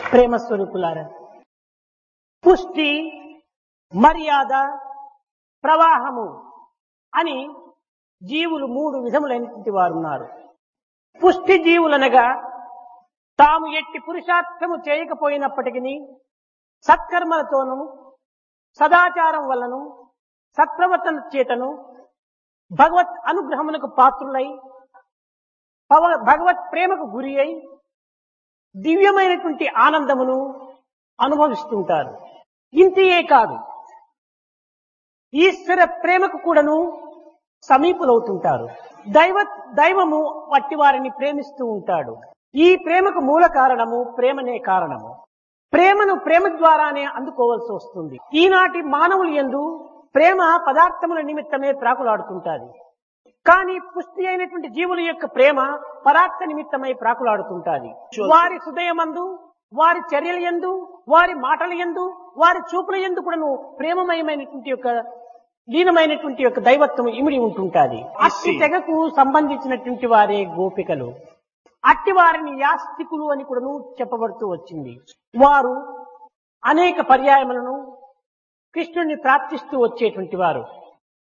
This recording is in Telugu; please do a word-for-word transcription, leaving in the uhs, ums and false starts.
ప్రేమ స్వరూపులారా, పుష్టి, మర్యాద, ప్రవాహము అని జీవులు మూడు విధములైనటువంటి వారు ఉన్నారు. పుష్టి జీవులనగా తాము ఎట్టి పురుషార్థము చేయకపోయినప్పటికీ సత్కర్మలతోనూ సదాచారం వల్లను సత్ప్రవర్తన చేతను భగవత్ అనుగ్రహమునకు పాత్రులై పవ- భగవత్ ప్రేమకు గురి అయి దివ్యమైనటువంటి ఆనందమును అనుభవిస్తుంటారు. ఇంతియే కాదు, ఈశ్వర ప్రేమకు కూడాను సమీపులవుతుంటారు. దైవ దైవము వట్టి వారిని ప్రేమిస్తూ ఉంటాడు. ఈ ప్రేమకు మూల కారణము ప్రేమనే కారణము. ప్రేమను ప్రేమ ద్వారానే అందుకోవాల్సి వస్తుంది. ఈనాటి మానవులు యందు ప్రేమ పదార్థముల నిమిత్తమే ప్రాకులాడుతుంటాది. కానీ పుష్టి అయినటువంటి జీవుల యొక్క ప్రేమ పరార్థ నిమిత్తమై ప్రాకులాడుతుంటాది. వారి హృదయమందు, వారి చర్యల యందు, వారి మాటల యందు, వారి చూపుల యందు కూడాను ప్రేమమయమైనటువంటి యొక్క లీనమైనటువంటి యొక్క దైవత్వం ఇమిడి ఉంటుంటాది. అట్టి తెగకు సంబంధించినటువంటి వారే గోపికలు. అట్టి వారిని యాస్తికులు అని కూడాను చెప్పబడుతూ వచ్చింది. వారు అనేక పర్యాయములను కృష్ణుణ్ణి ప్రార్థిస్తూ వచ్చేటువంటి వారు.